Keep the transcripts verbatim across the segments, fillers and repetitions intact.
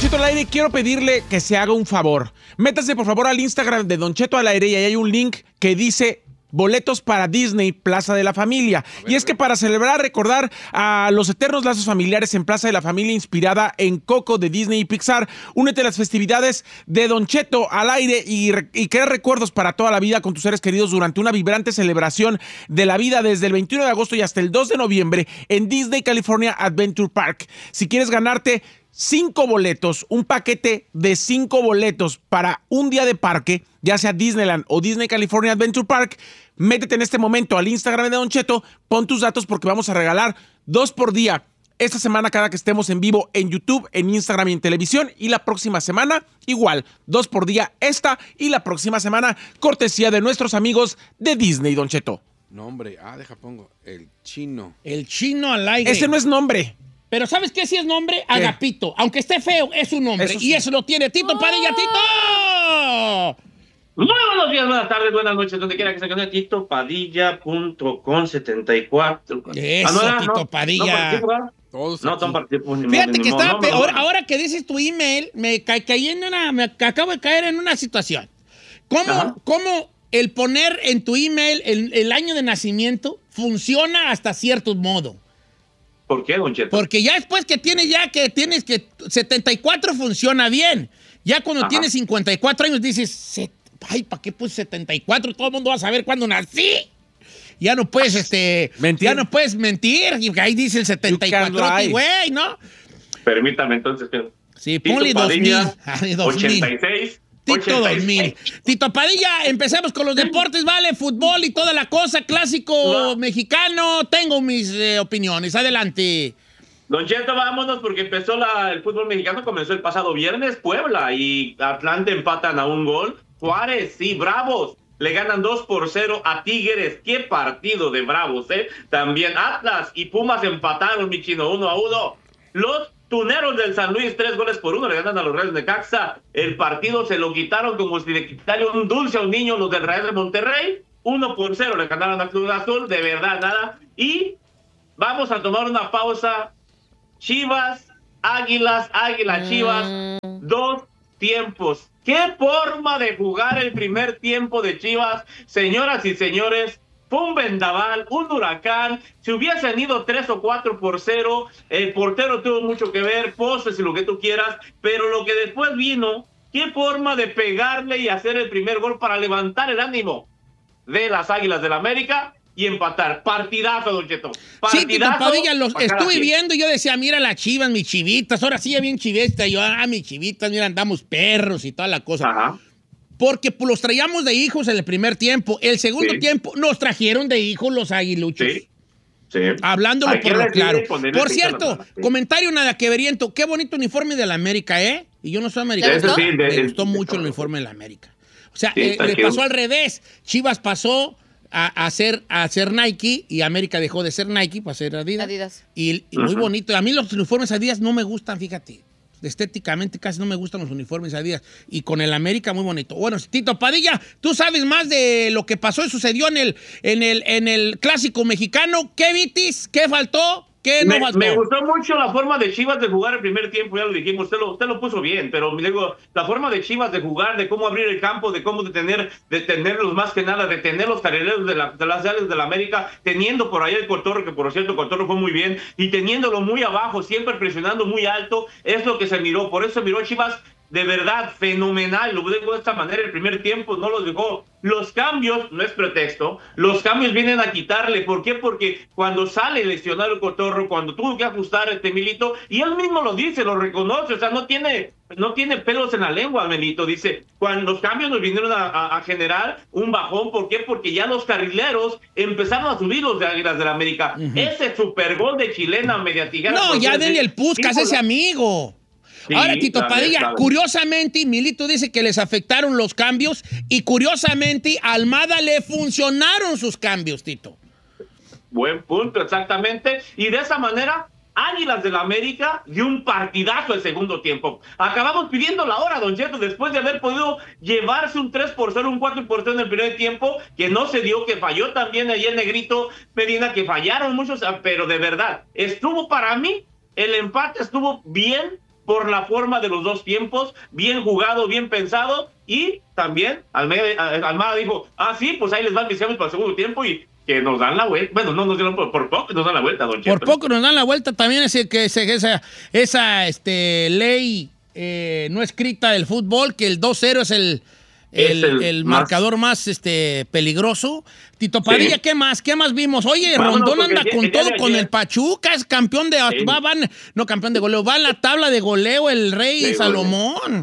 Cheto al Aire, quiero pedirle que se haga un favor. Métase por favor al Instagram de Don Cheto al Aire y ahí hay un link que dice boletos para Disney, Plaza de la Familia. Ver, y es que para celebrar, recordar a los eternos lazos familiares en Plaza de la Familia, inspirada en Coco de Disney y Pixar, únete a las festividades de Don Cheto al Aire y, y crea recuerdos para toda la vida con tus seres queridos durante una vibrante celebración de la vida desde el veintiuno de agosto y hasta el dos de noviembre en Disney California Adventure Park. Si quieres ganarte cinco boletos, un paquete de cinco boletos para un día de parque, ya sea Disneyland o Disney California Adventure Park, métete en este momento al Instagram de Don Cheto, pon tus datos porque vamos a regalar dos por día esta semana cada que estemos en vivo en YouTube, en Instagram y en televisión, y la próxima semana igual, dos por día esta y la próxima semana cortesía de nuestros amigos de Disney, Don Cheto. Nombre, ah, deja pongo, el chino. El chino al aire. Ese no es nombre. Pero ¿sabes qué? Si es nombre, ¿qué? Agapito. Aunque esté feo, es un nombre. Eso sí. Y eso lo tiene Tito Padilla. ¡Tito! Muy buenos días, buenas tardes, buenas noches, donde quiera que se conecte. Tito Padilla punto com setenta y cuatro. Eso, ah, no, Tito no, Padilla. No, Todos no, no participamos. Fíjate que estaba no, ahora, ahora que dices tu email, me ca caí en una, me acabo de caer en una situación. ¿Cómo, cómo el poner en tu email el, el año de nacimiento funciona hasta cierto modo? ¿Por qué, Don Cheto? Porque ya después que tienes ya que tienes que setenta y cuatro funciona bien. Ya cuando Ajá. tienes cincuenta y cuatro años dices, ay, ¿para qué puse setenta y cuatro? Todo el mundo va a saber cuándo nací. Ya no puedes, este, mentir. Ya no puedes mentir. Y ahí dice el setenta y cuatro, güey, ¿no? Permítame entonces. Sí, ponle dos mil. ochenta y seis. Tito dos mil. Tito Padilla, empecemos con los deportes, ¿vale? Fútbol y toda la cosa, clásico no. mexicano. Tengo mis eh, opiniones. Adelante. Don Cheto, vámonos porque empezó la, el fútbol mexicano, comenzó el pasado viernes. Puebla y Atlante empatan a un gol. Juárez y Bravos le ganan dos por cero a Tigres. Qué partido de Bravos, ¿eh? También Atlas y Pumas empataron, mi chino, uno a uno. Los Tuneros del San Luis, tres goles por uno, le ganan a los Reyes de Necaxa. El partido se lo quitaron como si le quitaran un dulce a un niño los del Real de Monterrey. Uno por cero le ganaron a Cruz Azul, de verdad, nada. Y vamos a tomar una pausa. Chivas, Águilas, Águilas, Chivas, dos tiempos. ¡Qué forma de jugar el primer tiempo de Chivas! Señoras y señores, fue un vendaval, un huracán. Si hubiesen ido tres o cuatro por cero, el portero tuvo mucho que ver, poses y lo que tú quieras, pero lo que después vino, qué forma de pegarle y hacer el primer gol para levantar el ánimo de las Águilas del América y empatar. Partidazo, Don Cheto. Partidazo. Sí, Tito Padilla, los estuve viendo y yo decía, mira las Chivas, mis chivitas, ahora sí ya bien chivista, yo, ah, mis chivitas, mira, andamos perros y toda la cosa. Ajá. Porque pues, los traíamos de hijos en el primer tiempo. El segundo sí. tiempo nos trajeron de hijos los aguiluchos. Sí. Sí. Hablándolo por lo claro. Por cierto, sí. comentario nada que veriento. Qué bonito uniforme de la América, ¿eh? Y yo no soy americano. ¿Te gustó? Sí, de, me de, gustó de, mucho de, el uniforme de la América. O sea, sí, eh, le que... pasó al revés. Chivas pasó a, a, ser, a ser Nike y América dejó de ser Nike para ser Adidas. Adidas. Y, y muy bonito. A mí los uniformes Adidas no me gustan, fíjate. Estéticamente casi no me gustan los uniformes Adidas. Y con el América muy bonito. Bueno, Tito Padilla, tú sabes más de lo que pasó y sucedió en el, en el, en el clásico mexicano. ¿Qué vitis? ¿Qué faltó? ¿Qué no me, faltó? Me gustó mucho la forma de Chivas de jugar el primer tiempo, ya lo dijimos, usted lo, usted lo puso bien, pero me digo, la forma de Chivas de jugar, de cómo abrir el campo, de cómo detener, detenerlos más que nada, detener los carrileros de, la, de las Águilas de la América, teniendo por ahí el Cotorro, que por cierto, el Cotorro fue muy bien, y teniéndolo muy abajo, siempre presionando muy alto, es lo que se miró, por eso se miró Chivas de verdad fenomenal, lo digo de esta manera, el primer tiempo no los dejó. Los cambios, no es pretexto, los cambios vienen a quitarle. ¿Por qué? Porque cuando sale lesionado el Cotorro, cuando tuvo que ajustar este Milito, y él mismo lo dice, lo reconoce, o sea, no tiene, no tiene pelos en la lengua, Milito, dice, cuando los cambios nos vinieron a, a, a generar un bajón, ¿por qué? Porque ya los carrileros empezaron a subir los de Águilas del América. Uh-huh. Ese super gol de chilena mediatigana. No, ya denle el Puskas, ese amigo. Sí, ahora, Tito Padilla, vez, claro. Curiosamente, Milito dice que les afectaron los cambios y curiosamente a Almada le funcionaron sus cambios, Tito. Buen punto, exactamente. Y de esa manera, Águilas del América dio un partidazo el segundo tiempo. Acabamos pidiendo la hora, Don Cheto, después de haber podido llevarse un tres por cero, un cuatro por cero en el primer tiempo, que no se dio, que falló también ahí el Negrito Medina, que fallaron muchos, pero de verdad, estuvo para mí, el empate estuvo bien, por la forma de los dos tiempos, bien jugado, bien pensado, y también Almeida, Almada dijo, ah, sí, pues ahí les van mis cambios para el segundo tiempo y que nos dan la vuelta. Bueno, no nos dieron por, por poco, nos dan la vuelta, don Cheto. Por poco nos dan la vuelta. También es el que ese, esa, esa este, ley eh, no escrita del fútbol, que el dos cero es el, el, es el, el más... marcador más este, peligroso. Tito Padilla, sí. ¿qué más? ¿Qué más vimos? Oye, Vámonos, Rondón anda el, con el, todo, el, con el, el Pachuca, es campeón de... Sí. Va, van, no, campeón de goleo, va en la tabla de goleo el Rey sí, Salomón.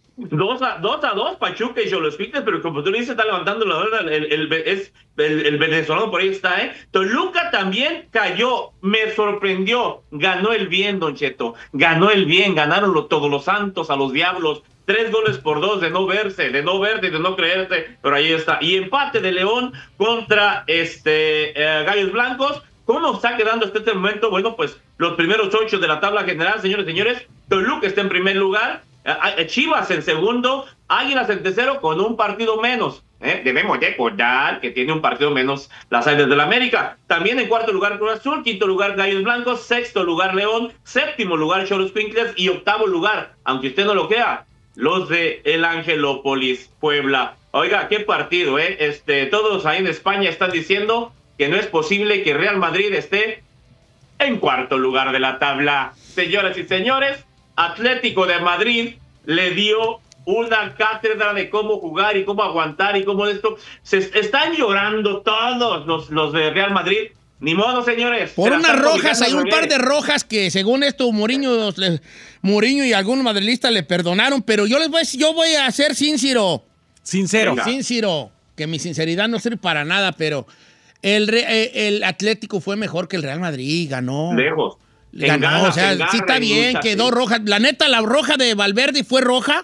Dos a, dos a dos, Pachuca y Xolospites, pero como tú dices, está levantando la hora, el, el, es, el, el venezolano por ahí está, ¿eh? Toluca también cayó, me sorprendió, ganó el bien, Don Cheto, ganó el bien, ganaron lo, todos los santos a los diablos, tres goles por dos de no verse, de no verte, de no creerte, pero ahí está. Y empate de León contra este eh, Gallos Blancos. ¿Cómo está quedando hasta este momento? Bueno, pues los primeros ocho de la tabla general, señores y señores, Toluca está en primer lugar, Chivas en segundo, Águilas en tercero con un partido menos. ¿eh? Debemos recordar que tiene un partido menos las Águilas del América. También en cuarto lugar Cruz Azul, quinto lugar Gallos Blancos, sexto lugar León, séptimo lugar Xolospincles y octavo lugar, aunque usted no lo crea, los de el Angelópolis, Puebla. Oiga, qué partido, ¿eh? Este, todos ahí en España están diciendo que no es posible que Real Madrid esté en cuarto lugar de la tabla. Señoras y señores, Atlético de Madrid le dio una cátedra de cómo jugar y cómo aguantar y cómo esto. Se están llorando todos los, los de Real Madrid. Ni modo, señores. Por unas rojas, hay un par de rojas que según esto Mourinho, Mourinho y algunos madrilistas le perdonaron, pero yo les voy a decir, yo voy a ser sincero. Sincero. Venga. Sincero, que mi sinceridad no sirve para nada, pero el, el Atlético fue mejor que el Real Madrid, ganó. Lejos. Ganó, Engana, o sea, engana, sí está bien, lucha, quedó sí. roja. La neta, la roja de Valverde fue roja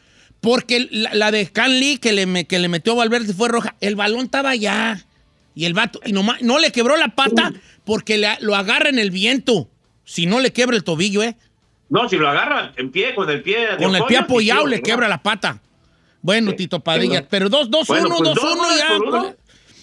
porque la, la de Canley que le, que le metió Valverde fue roja. El balón estaba allá y el vato, y nomás, no le quebró la pata porque le, lo agarra en el viento. Si no le quebra el tobillo, ¿eh? No, si lo agarran en pie, con el pie. Con el pie apoyado sí, le venga. quebra la pata. Bueno, Sí, Tito Padilla, venga. pero dos dos uno, Bueno, pues, dos dos uno goles ya. por uno. pues,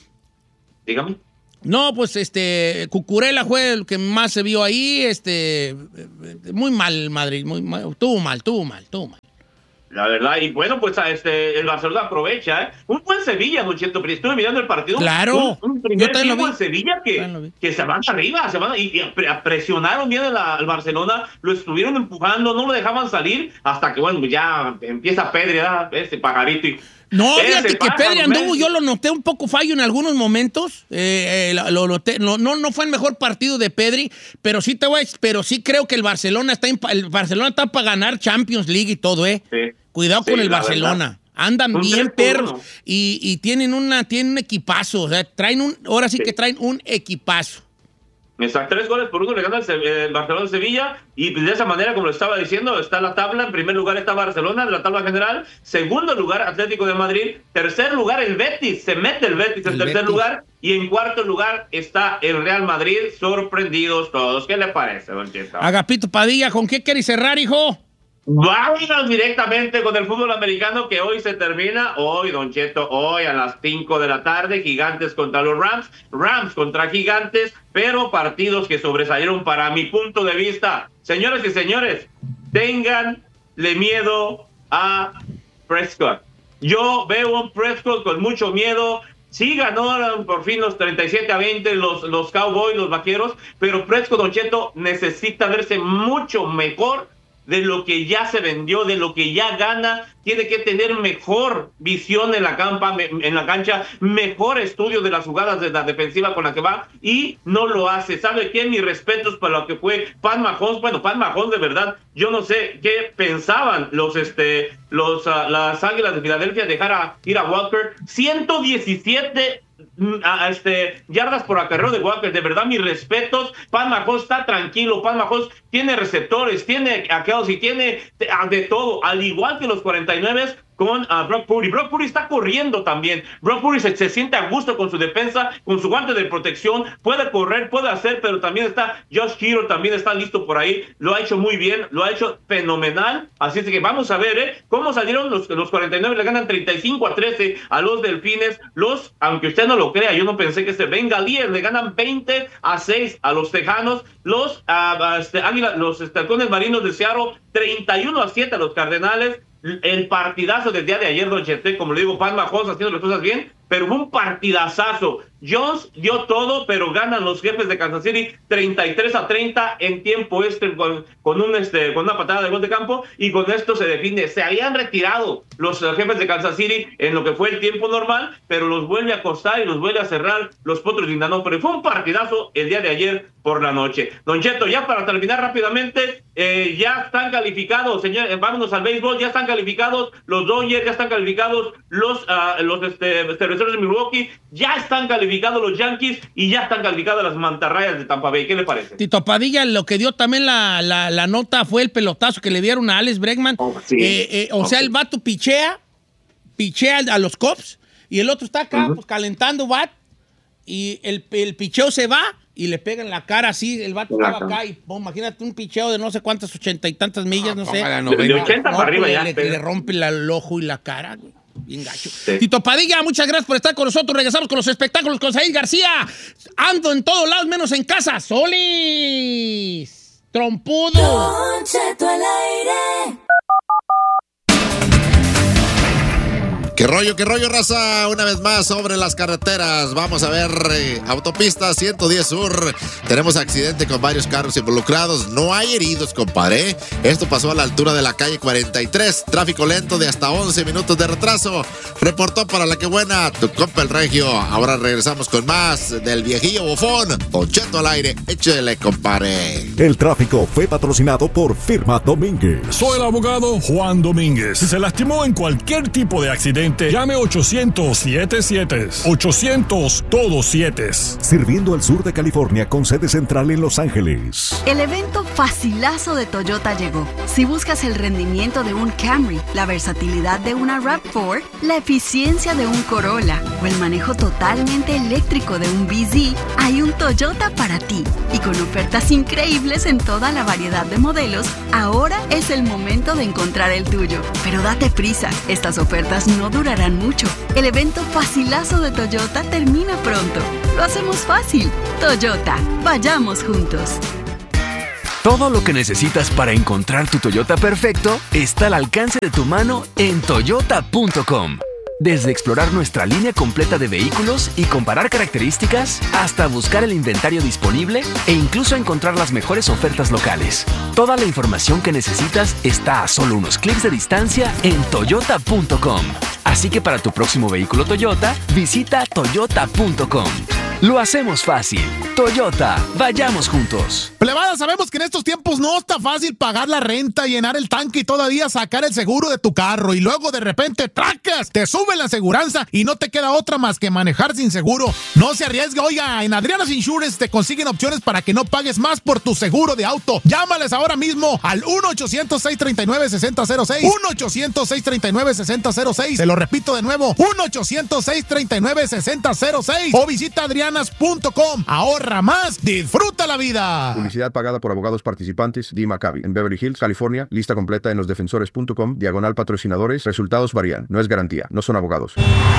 Dígame. No, pues este, Cucurella fue el que más se vio ahí, este, muy mal Madrid, muy mal, tuvo mal, tuvo mal, tuvo mal. La verdad, y bueno, pues este, el Barcelona aprovecha, ¿eh? Un buen Sevilla, Don Cheto, pero estuve mirando el partido. Claro. Un, un primer Yo también lo tiempo vi. en Sevilla También lo vi. que, que se van arriba, se van y, y pre- presionaron bien al, al Barcelona, lo estuvieron empujando, no lo dejaban salir, hasta que, bueno, ya empieza Pedri, ¿verdad? Este pajarito y... No, Ese fíjate que pájaro, Pedri anduvo, men. yo lo noté un poco fallo en algunos momentos. Eh, eh, lo noté, no, no, no fue el mejor partido de Pedri, pero sí te voy a, pero sí creo que el Barcelona está, en, el Barcelona está para ganar Champions League y todo, eh. Sí. Cuidado Sí, con el la Barcelona. verdad. Andan Un bien tres por perros uno. y, y tienen una, tienen un equipazo. O sea, traen un, ahora sí, Sí. que traen un equipazo. Exacto, tres goles por uno le gana el, Se- el Barcelona Sevilla y de esa manera, como lo estaba diciendo, está la tabla. En primer lugar está Barcelona en la tabla general, segundo lugar Atlético de Madrid, tercer lugar el Betis, se mete el Betis en El tercer Betis. lugar y en cuarto lugar está el Real Madrid. Sorprendidos todos. ¿Qué le parece, Don Cheto? Agapito Padilla, ¿con qué quieres cerrar, hijo? Vámonos directamente con el fútbol americano que hoy se termina. Hoy, Don Cheto, hoy a las cinco de la tarde, Gigantes contra los Rams, Rams contra Gigantes, pero partidos que sobresalieron para mi punto de vista. Señores y señores, ténganle miedo a Prescott. Yo veo a un Prescott con mucho miedo. Sí ganaron por fin los treinta y siete a veinte los, los Cowboys, los Vaqueros, pero Prescott, Don Cheto, necesita verse mucho mejor de lo que ya se vendió, de lo que ya gana. Tiene que tener mejor visión en la, campa, en la cancha, mejor estudio de las jugadas de la defensiva con la que va, y no lo hace. ¿Sabe qué? Mis respetos para lo que fue Pat Mahomes. Bueno, Pat Mahomes, de verdad, yo no sé qué pensaban los, este, los, uh, las Águilas de Filadelfia dejar a ir a Walker. ciento diecisiete A, a este, yardas por acarreo de Walker, de verdad mis respetos. Pat Mahomes está tranquilo, Pat Mahomes tiene receptores, tiene a Kelsey, tiene de, de todo, al igual que los cuarenta y nueve. con uh, Brock Purdy. Brock Purdy está corriendo también. Brock Purdy se, se siente a gusto con su defensa, con su guante de protección, puede correr, puede hacer, pero también está Josh Hero, también está listo por ahí, lo ha hecho muy bien, lo ha hecho fenomenal, así es que vamos a ver ¿eh? cómo salieron los, los cuarenta y nueve, le ganan treinta y cinco a trece a los Delfines, los, aunque usted no lo crea, yo no pensé que este Bengalíes le ganan veinte a seis a los Tejanos, los uh, este, Águila, los este, halcones marinos de Seattle, treinta y uno a siete a los Cardenales. El partidazo del día de ayer, Don Chete, como le digo, Pat Mahomes haciendo las cosas bien, pero fue un partidazazo. Jones dio todo, pero ganan los Jefes de Kansas City treinta y tres a treinta en tiempo este con, con, un, este, con una patada de gol de campo, y con esto se define. Se habían retirado los uh, Jefes de Kansas City en lo que fue el tiempo normal, pero los vuelve a acostar y los vuelve a cerrar los Potros de Indianápolis. Fue un partidazo el día de ayer por la noche. Don Cheto, ya para terminar rápidamente, eh, ya están calificados, señor, eh, vámonos al béisbol, ya están calificados los Dodgers, ya están calificados los, uh, los este, cerveceros de Milwaukee, ya están calificados los Yankees y ya están calificadas las mantarrayas de Tampa Bay. ¿Qué le parece? Tito Padilla, lo que dio también la, la, la nota fue el pelotazo que le dieron a Alex Bregman. Oh, sí. eh, eh, o okay. sea, el vato pichea, pichea a los Cubs y el otro está acá, uh-huh. pues calentando bat, y el, el picheo se va y le pega en la cara así, el vato estaba acá y oh, imagínate un picheo de no sé cuántas, ochenta y tantas millas, no, no sé. De, de ochenta no, para arriba ya. Le, le rompe la, el ojo y la cara, güey. Bien gacho. Sí. Tito Padilla, muchas gracias por estar con nosotros. Regresamos con los espectáculos con Said García. Ando en todos lados menos en casa. Solis. Trompudo. Don Cheto al aire. ¿Qué rollo, qué rollo, raza? Una vez más sobre las carreteras. Vamos a ver, eh, autopista ciento diez Sur. Tenemos accidente con varios carros involucrados. No hay heridos, compadre. Esto pasó a la altura de la calle cuarenta y tres. Tráfico lento de hasta once minutos de retraso. Reportó para La Que Buena, tu compa el Regio. Ahora regresamos con más del viejillo bofón. Don Cheto al aire. Échele, compadre. El tráfico fue patrocinado por Firma Domínguez. Soy el abogado Juan Domínguez. Si se lastimó en cualquier tipo de accidente, llame ochocientos siete siete. ochocientos todos siete. Sirviendo al sur de California con sede central en Los Ángeles. El evento facilazo de Toyota llegó. Si buscas el rendimiento de un Camry, la versatilidad de una RAV cuatro, la eficiencia de un Corolla o el manejo totalmente eléctrico de un B Z, hay un Toyota para ti. Y con ofertas increíbles en toda la variedad de modelos, ahora es el momento de encontrar el tuyo. Pero date prisa, estas ofertas no durarán mucho. El evento facilazo de Toyota termina pronto. Lo hacemos fácil. Toyota, vayamos juntos. Todo lo que necesitas para encontrar tu Toyota perfecto está al alcance de tu mano en toyota punto com. Desde explorar nuestra línea completa de vehículos y comparar características, hasta buscar el inventario disponible e incluso encontrar las mejores ofertas locales. Toda la información que necesitas está a solo unos clics de distancia en toyota punto com. Así que para tu próximo vehículo Toyota, visita toyota punto com. Lo hacemos fácil. Toyota, vayamos juntos. Plebada, sabemos que en estos tiempos no está fácil pagar la renta, llenar el tanque y todavía sacar el seguro de tu carro. Y luego de repente, ¡tracas! Te sube la aseguranza y no te queda otra más que manejar sin seguro. No se arriesgue, oiga, en Adriana's Insurance te consiguen opciones para que no pagues más por tu seguro de auto. Llámales ahora mismo al uno ochocientos seis treinta y nueve sesenta cero seis. uno ochocientos seis treinta y nueve sesenta cero seis. Te lo repito de nuevo, uno ochocientos seis treinta y nueve sesenta cero seis. O visita Adriana's punto com. Ahorra más, disfruta la vida. Publicidad pagada por abogados participantes. Dee Maccabi, en Beverly Hills, California. Lista completa en losdefensores punto com. Diagonal patrocinadores. Resultados varían. No es garantía. No son abogados.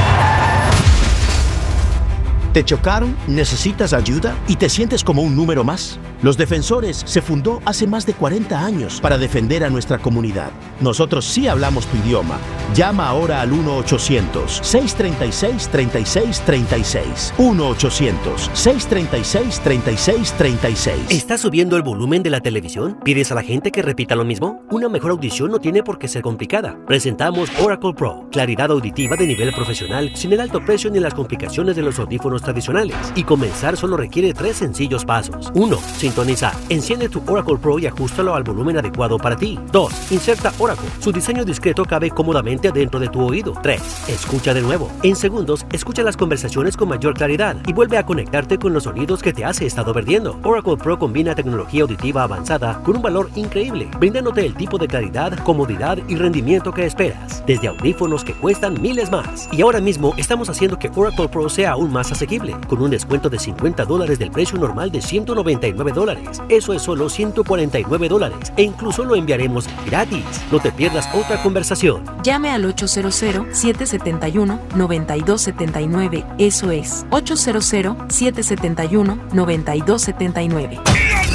¿Te chocaron? ¿Necesitas ayuda? ¿Y te sientes como un número más? Los Defensores se fundó hace más de cuarenta años para defender a nuestra comunidad. Nosotros sí hablamos tu idioma. Llama ahora al uno ochocientos seis treinta y seis treinta y seis treinta y seis. uno ochocientos seis treinta y seis treinta y seis treinta y seis. ¿Estás subiendo el volumen de la televisión? ¿Pides a la gente que repita lo mismo? Una mejor audición no tiene por qué ser complicada. Presentamos Oracle Pro. Claridad auditiva de nivel profesional, sin el alto precio ni las complicaciones de los audífonos tradicionales. Y comenzar solo requiere tres sencillos pasos. uno. Se sintonizar. Enciende tu Oracle Pro y ajustalo al volumen adecuado para ti. dos. Inserta Oracle. Su diseño discreto cabe cómodamente dentro de tu oído. tres. Escucha de nuevo. En segundos, escucha las conversaciones con mayor claridad y vuelve a conectarte con los sonidos que te has estado perdiendo. Oracle Pro combina tecnología auditiva avanzada con un valor increíble, brindándote el tipo de claridad, comodidad y rendimiento que esperas, desde audífonos que cuestan miles más. Y ahora mismo estamos haciendo que Oracle Pro sea aún más asequible, con un descuento de cincuenta dólares del precio normal de ciento noventa y nueve dólares. Eso es solo ciento cuarenta y nueve dólares e incluso lo enviaremos gratis. No te pierdas otra conversación. Llame al ocho cero cero, siete siete uno, nueve dos siete nueve. Eso es ocho cero cero, siete siete uno, nueve dos siete nueve.